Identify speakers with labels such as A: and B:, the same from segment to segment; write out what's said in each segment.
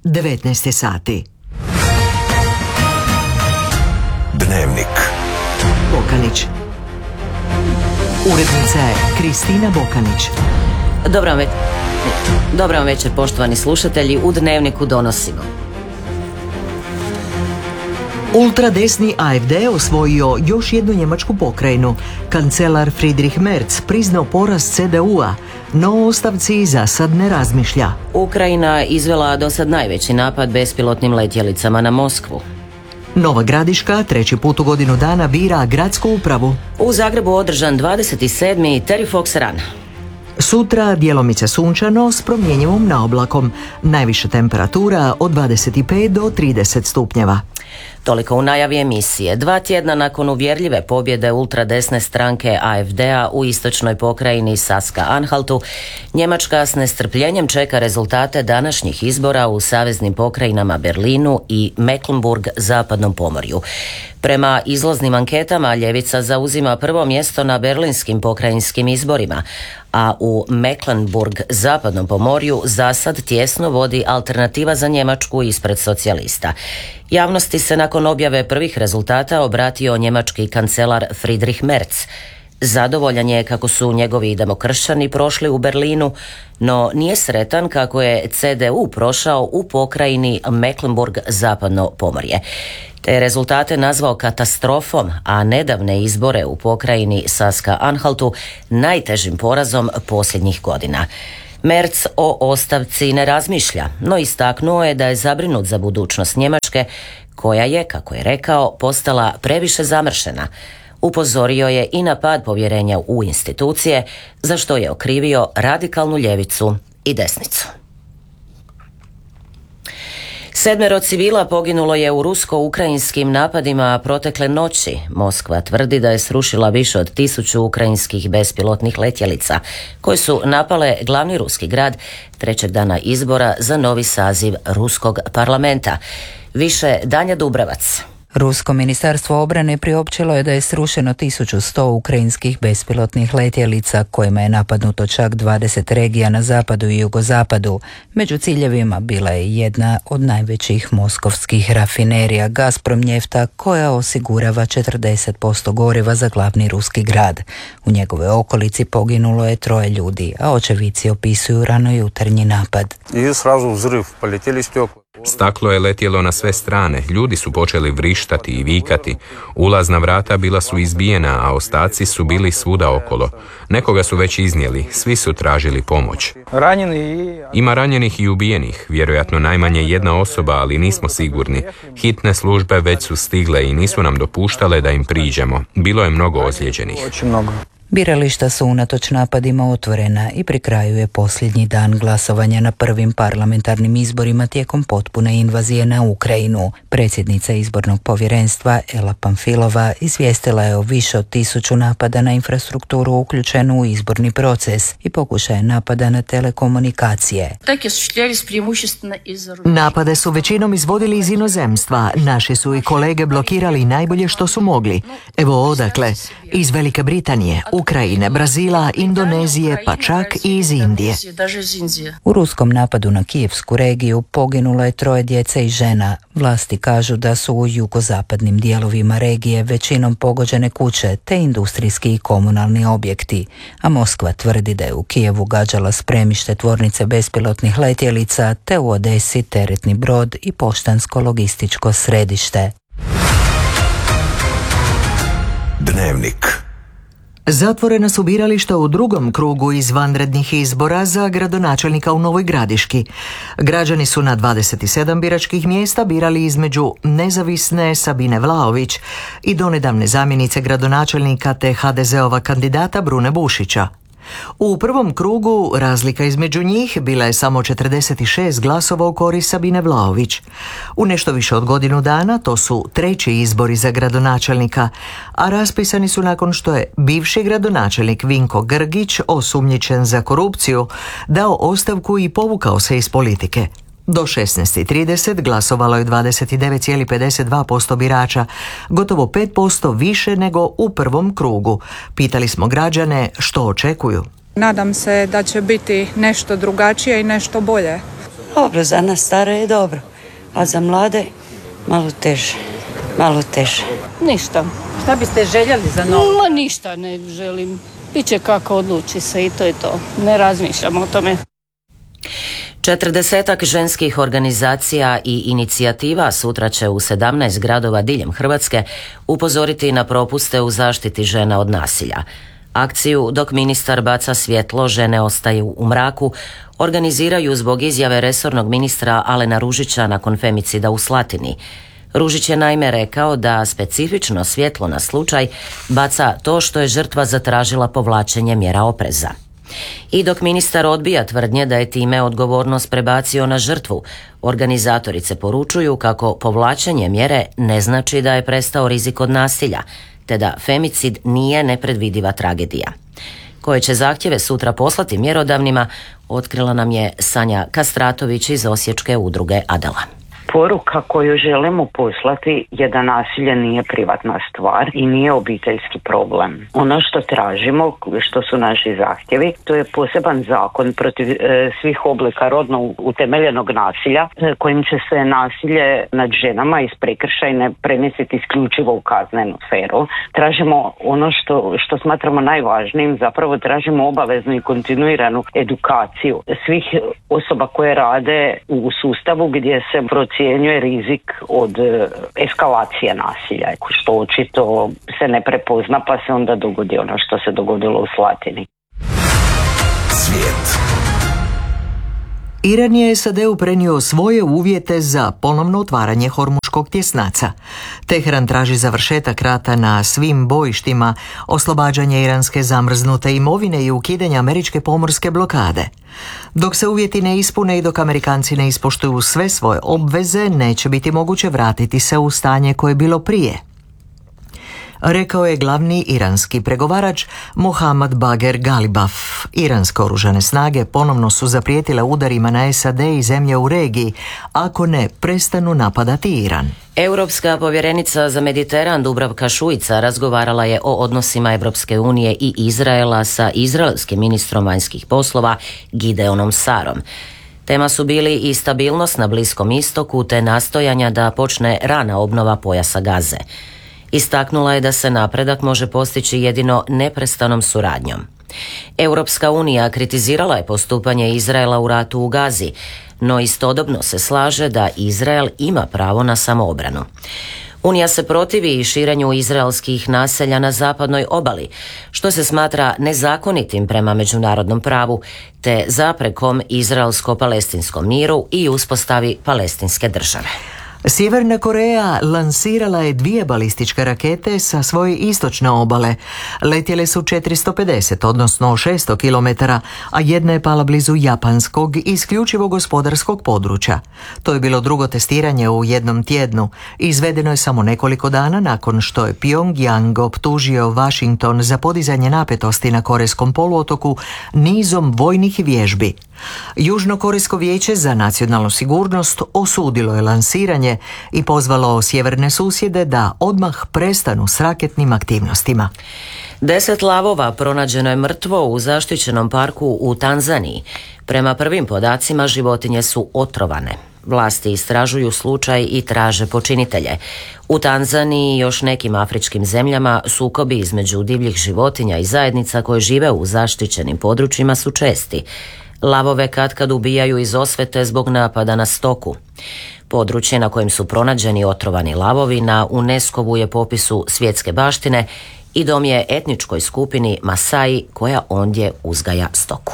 A: 19 sati.
B: Dnevnik.
A: Bokanić. Urednica je Kristina Bokanić.
C: Dobar vam večer, poštovani slušatelji. U Dnevniku donosimo:
A: ultradesni AfD osvojio još jednu njemačku pokrajinu. Kancelar Friedrich Merz priznao poraz CDU-a, no o ostavci za sad ne razmišlja.
C: Ukrajina izvela do sad najveći napad bespilotnim letjelicama na Moskvu.
A: Nova Gradiška treći put u godinu dana bira gradsku upravu.
C: U Zagrebu održan 27. Terry Fox Run.
A: Sutra djelomice sunčano s promjenjivom naoblakom. Najviša temperatura od 25 do 30 stupnjeva.
C: Toliko u najavi emisije. 2 tjedna nakon uvjerljive pobjede ultradesne stranke AfD-a u istočnoj pokrajini Saska-Anhaltu, Njemačka s nestrpljenjem čeka rezultate današnjih izbora u saveznim pokrajinama Berlinu i Mecklenburg-Zapadnom pomorju. Prema izlaznim anketama, ljevica zauzima prvo mjesto na berlinskim pokrajinskim izborima, a u Mecklenburg-Zapadnom pomorju zasad tjesno vodi Alternativa za Njemačku ispred socijalista. Javnosti se nakon objave prvih rezultata obratio njemački kancelar Friedrich Merz. Zadovoljan je kako su njegovi demokršćani prošli u Berlinu, no nije sretan kako je CDU prošao u pokrajini Mecklenburg-Zapadno pomorje. Te rezultate nazvao katastrofom, a nedavne izbore u pokrajini Saska-Anhaltu najtežim porazom posljednjih godina. Merz o ostavci ne razmišlja, no istaknuo je da je zabrinut za budućnost Njemačke, koja je, kako je rekao, postala previše zamršena. Upozorio je i na pad povjerenja u institucije, za što je okrivio radikalnu ljevicu i desnicu. 7 civila poginulo je u rusko-ukrajinskim napadima protekle noći. Moskva tvrdi da je srušila više od 1000 ukrajinskih bespilotnih letjelica, koje su napale glavni ruski grad trećeg dana izbora za novi saziv ruskog parlamenta. Više Danja Dubravac.
D: Rusko ministarstvo obrane priopćilo je da je srušeno 1100 ukrajinskih bespilotnih letjelica, kojima je napadnuto čak 20 regija na zapadu i jugozapadu. Među ciljevima bila je jedna od najvećih moskovskih rafinerija Gazprom Njefta, koja osigurava 40% goriva za glavni ruski grad. U njegove okolici poginulo je 3 ljudi, a očevici opisuju ranojutarnji napad.
E: Staklo je letjelo na sve strane, ljudi su počeli vrištati i vikati, ulazna vrata bila su izbijena, a ostaci su bili svuda okolo. Nekoga su već iznijeli, svi su tražili pomoć. Ima ranjenih i ubijenih, vjerojatno najmanje jedna osoba, ali nismo sigurni. Hitne službe već su stigle i nisu nam dopuštale da im priđemo. Bilo je mnogo ozlijeđenih.
D: Birališta su unatoč napadima otvorena i pri kraju je posljednji dan glasovanja na prvim parlamentarnim izborima tijekom potpune invazije na Ukrajinu. Predsjednica izbornog povjerenstva Ela Pamfilova izvijestila je o više od 1000 napada na infrastrukturu uključenu u izborni proces i pokušaje napada na telekomunikacije.
A: Napade su većinom izvodili iz inozemstva. Naši su i kolege blokirali najbolje što su mogli. Evo odakle, iz Velike Britanije, Ukrajine, Brazila, Indonezije, pa čak i iz Indije.
D: U ruskom napadu na kijevsku regiju poginulo je 3 djece i žena. Vlasti kažu da su u jugozapadnim dijelovima regije većinom pogođene kuće te industrijski i komunalni objekti, a Moskva tvrdi da je u Kijevu gađala spremište tvornice bespilotnih letjelica te u Odesi teretni brod i poštansko-logističko središte.
B: Dnevnik.
A: Zatvorena su birališta u drugom krugu izvanrednih izbora za gradonačelnika u Novoj Gradiški. Građani su na 27 biračkih mjesta birali između nezavisne Sabine Vlaović i donedavne zamjenice gradonačelnika te HDZ-ova kandidata Brune Bušića. U prvom krugu razlika između njih bila je samo 46 glasova u korist Sabine Vlaović. U nešto više od godinu dana to su 3. izbori za gradonačelnika, a raspisani su nakon što je bivši gradonačelnik Vinko Grgić, osumnjičen za korupciju, dao ostavku i povukao se iz politike. Do 16:30 glasovalo je 29,52% birača, gotovo 5% više nego u prvom krugu. Pitali smo građane što očekuju.
F: Nadam se da će biti nešto drugačije i nešto bolje. Dobro, za nas stare je dobro, a za mlade malo teže.
G: Ništa.
H: Šta biste željeli za novo?
G: Ma ništa ne želim. Biće kako odluči se i to je to. Ne razmišljam o tome.
C: 40 ženskih organizacija i inicijativa sutra će u 17 gradova diljem Hrvatske upozoriti na propuste u zaštiti žena od nasilja. Akciju Dok ministar baca svjetlo, žene ostaju u mraku organiziraju zbog izjave resornog ministra Alena Ružića nakon femicida u Slatini. Ružić je naime rekao da specifično svjetlo na slučaj baca to što je žrtva zatražila povlačenje mjera opreza. I dok ministar odbija tvrdnje da je time odgovornost prebacio na žrtvu, organizatorice poručuju kako povlačenje mjere ne znači da je prestao rizik od nasilja, te da femicid nije nepredvidiva tragedija. Koje će zahtjeve sutra poslati mjerodavnima, otkrila nam je Sanja Kastratović iz osječke udruge Adela.
I: Poruka koju želimo poslati je da nasilje nije privatna stvar i nije obiteljski problem. Ono što tražimo, što su naši zahtjevi, to je poseban zakon protiv svih oblika rodno utemeljenog nasilja, kojim će se nasilje nad ženama iz prekršajne premjestiti isključivo u kaznenu sferu. Tražimo ono što smatramo najvažnijim, zapravo tražimo obaveznu i kontinuiranu edukaciju svih osoba koje rade u sustavu gdje se procjenjuje rizik od eskalacije nasilja, što očito se ne prepozna pa se onda dogodi ono što se dogodilo u Slatini.
B: Svijet.
A: Iran je SAD-u prenio svoje uvjete za ponovno otvaranje Hormuškog tjesnaca. Teheran traži završetak rata na svim bojištima, oslobađanje iranske zamrznute imovine i ukidanje američke pomorske blokade. Dok se uvjeti ne ispune i dok Amerikanci ne ispoštuju sve svoje obveze, neće biti moguće vratiti se u stanje koje je bilo prije, rekao je glavni iranski pregovarač Mohammad Bagher Ghalibaf. Iranske oružane snage ponovno su zaprijetile udarima na SAD i zemlje u regiji ako ne prestanu napadati Iran.
C: Europska povjerenica za Mediteran Dubravka Šuica razgovarala je o odnosima Europske unije i Izraela sa izraelskim ministrom vanjskih poslova Gideonom Sarom. Tema su bili i stabilnost na Bliskom istoku te nastojanja da počne rana obnova pojasa Gaze. Istaknula je da se napredak može postići jedino neprestanom suradnjom. Europska unija kritizirala je postupanje Izraela u ratu u Gazi, no istodobno se slaže da Izrael ima pravo na samoobranu. Unija se protivi i širenju izraelskih naselja na zapadnoj obali, što se smatra nezakonitim prema međunarodnom pravu, te zaprekom izraelsko-palestinskom miru i uspostavi palestinske države.
A: Sjeverna Koreja lansirala je 2 balističke rakete sa svoje istočne obale. Letjele su 450, odnosno 600 km, a jedna je pala blizu japanskog isključivog gospodarskog područja. To je bilo drugo testiranje u jednom tjednu. Izvedeno je samo nekoliko dana nakon što je Pyongyang optužio Washington za podizanje napetosti na Korejskom poluotoku nizom vojnih vježbi. Južnokorejsko vijeće za nacionalnu sigurnost osudilo je lansiranje i pozvalo sjeverne susjede da odmah prestanu s raketnim aktivnostima.
C: 10 lavova pronađeno je mrtvo u zaštićenom parku u Tanzaniji. Prema prvim podacima životinje su otrovane. Vlasti istražuju slučaj i traže počinitelje. U Tanzaniji i još nekim afričkim zemljama sukobi između divljih životinja i zajednica koje žive u zaštićenim područjima su česti. Lavove katkad ubijaju iz osvete zbog napada na stoku. Područje na kojem su pronađeni otrovani lavovi na UNESCO-vu je popisu svjetske baštine i dom je etničkoj skupini Masai koja ondje uzgaja stoku.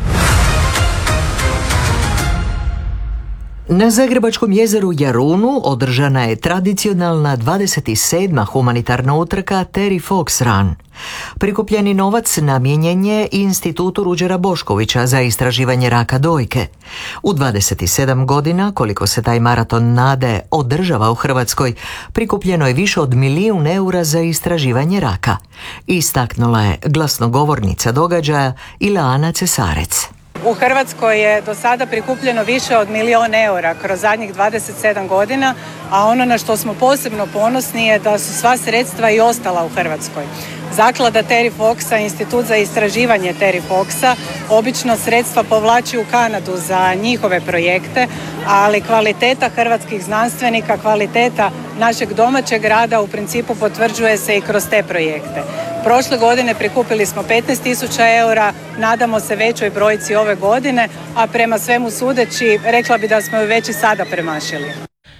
A: Na Zagrebačkom jezeru Jarunu održana je tradicionalna 27. humanitarna utrka Terry Fox Run. Prikupljeni novac namijenjen je Institutu Ruđera Boškovića za istraživanje raka dojke. U 27 godina, koliko se taj maraton nade održava u Hrvatskoj, prikupljeno je više od 1 milijun eura za istraživanje raka. Istaknula je glasnogovornica događaja Ileana Cesarec.
H: U Hrvatskoj je do sada prikupljeno više od 1 milijun eura kroz zadnjih 27 godina, a ono na što smo posebno ponosni je da su sva sredstva i ostala u Hrvatskoj. Zaklada Terry Foxa, Institut za istraživanje Terry Foxa, obično sredstva povlači u Kanadu za njihove projekte, ali kvaliteta hrvatskih znanstvenika, kvaliteta našeg domaćeg rada u principu potvrđuje se i kroz te projekte. Prošle godine prikupili smo 15.000 eura, nadamo se većoj brojci ove godine, a prema svemu sudeći rekla bi da smo ju već i sada premašili.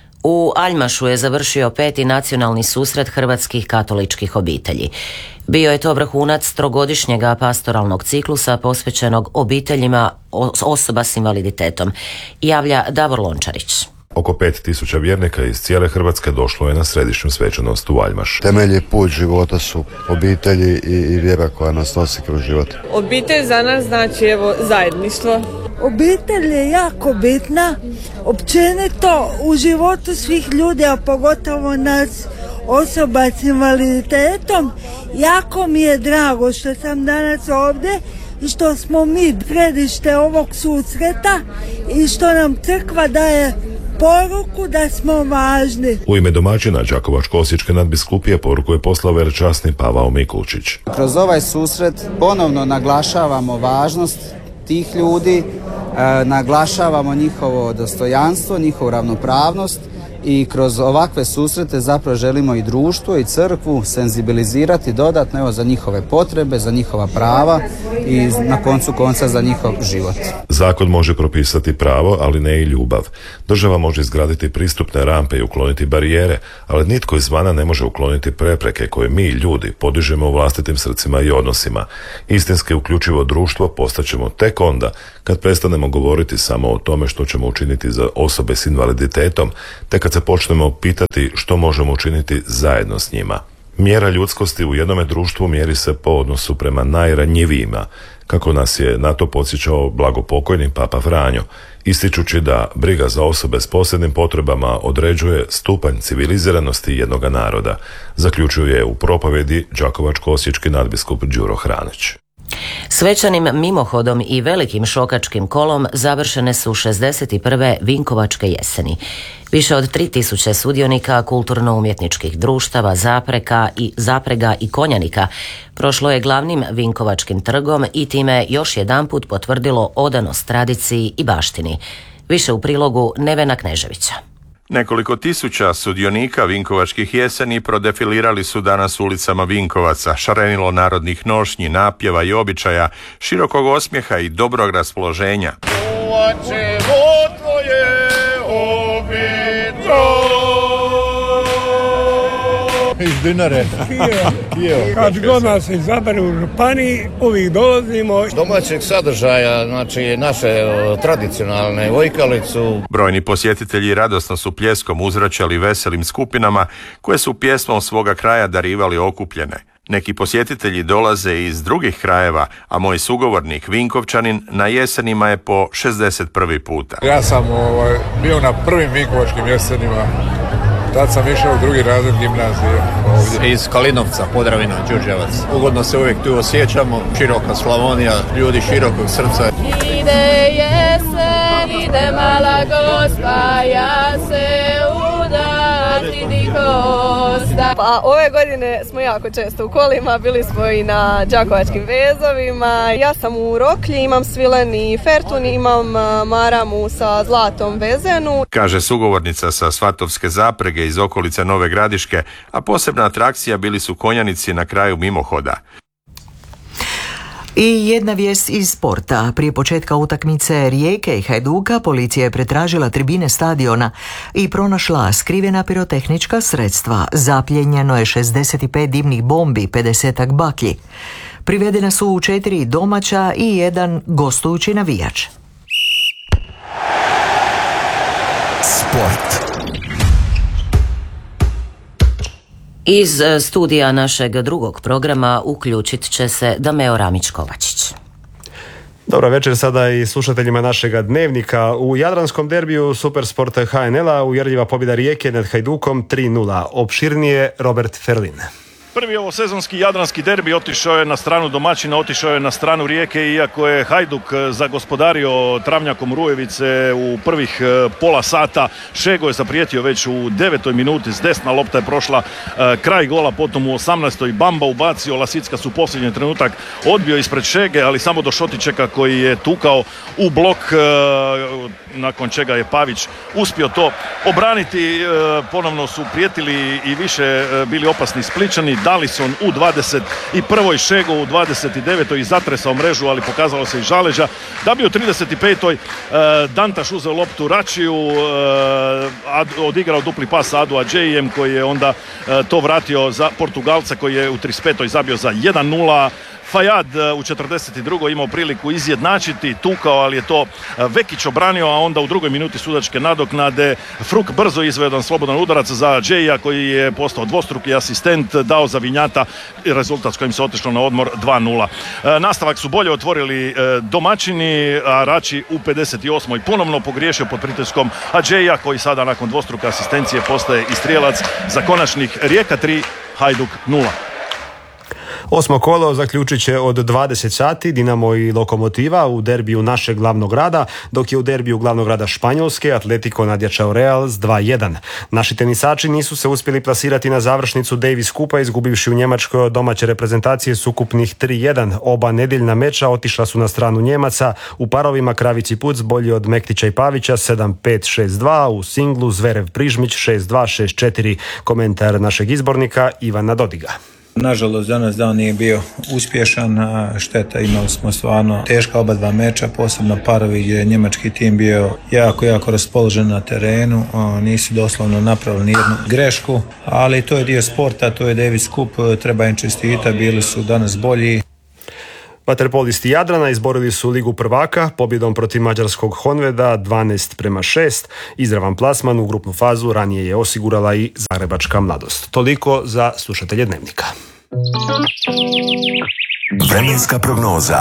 C: U Aljmašu je završio 5. nacionalni susret hrvatskih katoličkih obitelji. Bio je to vrhunac trogodišnjega pastoralnog ciklusa posvećenog obiteljima osoba s invaliditetom, javlja Davor Lončarić.
J: Oko 5.000 vjernika iz cijele Hrvatske došlo je na središnju svečanost u Aljmaš.
K: Temelj i put života su obitelji i vjera koja nas nosi kroz život.
L: Obitelj za nas znači zajedništvo.
M: Obitelj je jako bitna, općenito u životu svih ljudi, a pogotovo nas osoba s invaliditetom. Jako mi je drago što sam danas ovdje i što smo mi središte ovog susreta i što nam crkva daje poruku da smo važni.
J: U ime domaćina Đakovačko-osječke nadbiskupije poruku je poslao velečasni Pavao Mikulčić.
N: Kroz ovaj susret ponovno naglašavamo važnost tih ljudi, naglašavamo njihovo dostojanstvo, njihovu ravnopravnost i kroz ovakve susrete zapravo želimo i društvo i crkvu senzibilizirati dodatno za njihove potrebe, za njihova prava i na koncu konca za njihov život.
J: Zakon može propisati pravo, ali ne i ljubav. Država može izgraditi pristupne rampe i ukloniti barijere, ali nitko izvana ne može ukloniti prepreke koje mi, ljudi, podižemo u vlastitim srcima i odnosima. Istinski uključivo društvo postaćemo tek onda kad prestanemo govoriti samo o tome što ćemo učiniti za osobe s invaliditetom, te kad se počnemo pitati što možemo učiniti zajedno s njima. Mjera ljudskosti u jednome društvu mjeri se po odnosu prema najranjivijima, kako nas je na to podsjećao blagopokojni Papa Franjo, ističući da briga za osobe s posebnim potrebama određuje stupanj civiliziranosti jednoga naroda, zaključuje u propovjedi đakovačko-osječki nadbiskup Đuro Hranić.
C: Svečanim mimohodom i velikim šokačkim kolom završene su 61. Vinkovačke jeseni. Više od 3000 sudionika kulturno-umjetničkih društava, zaprega i konjanika prošlo je glavnim Vinkovačkim trgom i time još jedanput potvrdilo odanost tradiciji i baštini. Više u prilogu Nevena Kneževića.
O: Nekoliko tisuća sudionika Vinkovačkih jeseni prodefilirali su danas ulicama Vinkovaca, šarenilo narodnih nošnji, napjeva i običaja, širokog osmijeha i dobrog raspoloženja.
P: Iz Dinare. Kad god nas izabere u županiji, uvijek dolazimo.
Q: Domaćeg sadržaja, znači naše tradicionalne vojkalicu.
O: Brojni posjetitelji radosno su pljeskom uzvraćali veselim skupinama koje su pjesmom svoga kraja darivali okupljene. Neki posjetitelji dolaze iz drugih krajeva, a moj sugovornik Vinkovčanin na jesenima je po 61. puta.
P: Ja sam bio na prvim Vinkovačkim jesenima. Tad sam išao u drugi razred gimnazije ovdje.
Q: Iz Kalinovca, Podravina, Đurđevac. Ugodno se uvijek tu osjećamo, široka Slavonija, ljudi širokog srca.
L: Ide jesen, ide mala gospa, ja se udati di kosta. Pa ove godine smo jako često u kolima, bili smo i na Đakovačkim vezovima. Ja sam u Roklji, imam svileni fertun, imam maramu sa zlatom vezenu.
O: Kaže sugovornica sa Svatovske zaprege iz okolice Nove Gradiške, a posebna atrakcija bili su konjanici na kraju mimohoda.
A: I jedna vijest iz sporta. Prije početka utakmice Rijeke i Hajduka policija je pretražila tribine stadiona i pronašla skrivena pirotehnička sredstva. Zapljenjeno je 65 dimnih bombi, 50-ak baklji. Privedena su 4 domaća i 1 gostujući navijač.
B: Sport.
C: Iz studija našeg drugog programa uključit će se Dameo Ramić-Kovačić.
R: Dobro večer sada i slušateljima našega dnevnika. U jadranskom derbiju Supersport HNL-a uvjerljiva pobjeda Rijeke nad Hajdukom 3-0. Opširnije Robert Ferlin.
S: Prvi ovosezonski jadranski derbi otišao je na stranu domaćina, otišao je na stranu Rijeke, iako je Hajduk zagospodario travnjakom Rujevice u prvih pola sata. Šego je zaprijetio već u 9. minuti, s desna lopta je prošla kraj gola, potom u 18. Bamba ubacio, Lasicka su posljednji trenutak odbio ispred Šege, ali samo do Šotičeka koji je tukao u blok, nakon čega je Pavić uspio to obraniti. Ponovno su prijetili i više bili opasni Spličani. Dalison u 21. Šego u 29. i zatresao mrežu, ali pokazalo se i žaleđa. Da bi u 35. Dantaš uzeo loptu Račiju, odigrao dupli pas Adu Adžejijem koji je onda to vratio za Portugalca koji je u 35. zabio za 1-0. Fajad u 42. imao priliku izjednačiti, tukao, ali je to Vekić obranio, a onda u drugoj minuti sudačke nadoknade Fruk brzo izveo jedan slobodan udarac za Džeja koji je postao dvostruki asistent, dao za Vinjata rezultat s kojim se otišlo na odmor 2-0. Nastavak su bolje otvorili domaćini, a Rači u 58. ponovno pogriješio pod pritiskom Adžeja koji sada nakon dvostruke asistencije postaje i strijelac za konačnih. Rijeka 3, Hajduk 0.
R: Osmo kolo zaključit će od 20 sati Dinamo i Lokomotiva u derbiju našeg glavnog grada, dok je u derbiju glavnog grada Španjolske Atletico nadjačao Real s 2-1. Naši tenisači nisu se uspjeli plasirati na završnicu Davis Kupa, izgubivši u Njemačkoj od domaće reprezentacije s ukupnih 3-1. Oba nedjeljna meča otišla su na stranu Njemaca, u parovima Kravić i Puc bolji od Mektića i Pavića 7-5, 6-2, u singlu Zverev Prižmić 6-2, 6-4. Komentar našeg izbornika Ivana Dodiga.
T: Nažalost, danas dan nije bio uspješan, šteta, imali smo stvarno teška oba dva meča, posebno parovi gdje je njemački tim bio jako raspoložen na terenu, nisu doslovno napravili nijednu grešku, ali to je dio sporta, to je Davis Cup, treba im čestitati, bili su danas bolji.
R: Vaterpolisti Jadrana izborili su Ligu prvaka pobjedom protiv mađarskog Honveda 12-6. Izravan plasman u grupnu fazu ranije je osigurala i Zagrebačka Mladost. Toliko za slušatelje Dnevnika.
B: Vremenska prognoza.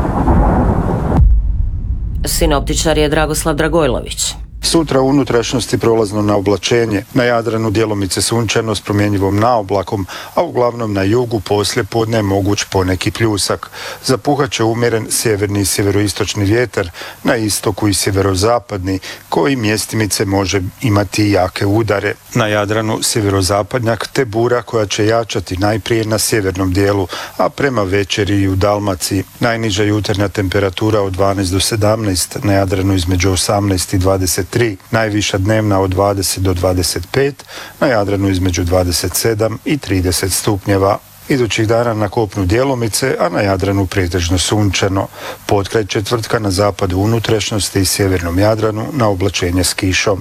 C: Sinoptičar je Dragoslav Dragojlović.
U: Sutra u unutrašnjosti prolazno na oblačenje, na Jadranu djelomice sunčano s promjenjivom naoblakom, a uglavnom na jugu poslije podne je moguć poneki pljusak. Zapuhat će umjeren sjeverni i sjeveroistočni vjetar, na istoku i sjeverozapadni, koji mjestimice može imati jake udare. Na Jadranu sjeverozapadnjak te bura koja će jačati najprije na sjevernom dijelu, a prema večeri i u Dalmaciji. Najniža jutarnja temperatura od 12 do 17, na Jadranu između 18 i 23, najviša dnevna od 20 do 25, na Jadranu između 27 i 30 stupnjeva. Idućih dana na kopnu djelomice, a na Jadranu pretežno sunčano. Potkraj četvrtka na zapadu unutrašnjosti i sjevernom Jadranu na oblačenje s kišom.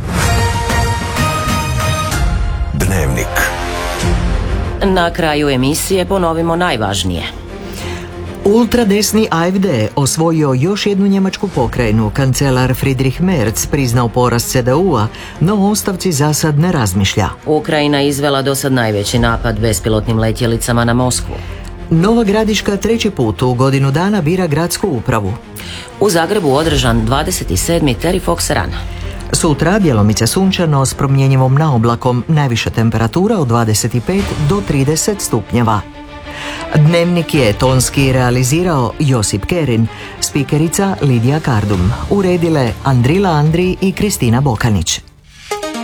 B: Dnevnik.
C: Na kraju emisije ponovimo najvažnije.
A: Ultradesni AfD osvojio još jednu njemačku pokrajinu. Kancelar Friedrich Merz priznao poraz CDU-a, no o ostavci za sad ne razmišlja.
C: Ukrajina izvela do sad najveći napad bespilotnim letjelicama na Moskvu.
A: Nova Gradiška treći put u godinu dana bira gradsku upravu.
C: U Zagrebu održan 27. Terry Fox Run.
A: Sutra djelomice sunčano s promjenjivom naoblakom, najviša temperatura od 25 do 30 stupnjeva. Dnevnik je tonski realizirao Josip Kerin, spikerica Lidija Kardum, uredile Andrila Andri i Kristina Bokanić.